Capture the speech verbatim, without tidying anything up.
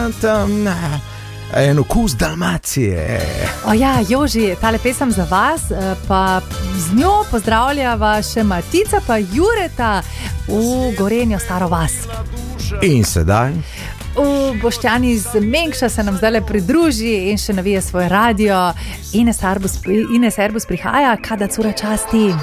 tam en okus Dalmacije. O ja, Joži, tale pesem za vas, pa z njo pozdravljava še Matica pa Jureta v Gorenju Staro vas. In sedaj? V Boštjani iz Mengša se nam zdaj pridruži in še navija svoj radio. Ines Arbus, Ines Arbus prihaja, kada cura časti.